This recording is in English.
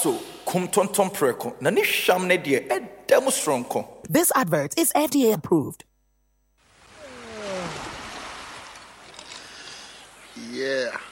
so kum tonton preko na ne hwam ne de edam stronko. This advert is FDA approved. Yeah.